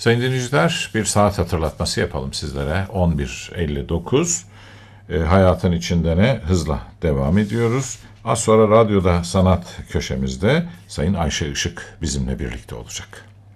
Sayın dinleyiciler, bir saat hatırlatması yapalım sizlere. 11.59. Hayatın içinde ne? Hızla devam ediyoruz. Az sonra radyoda sanat köşemizde Sayın Ayşe Işık bizimle birlikte olacak.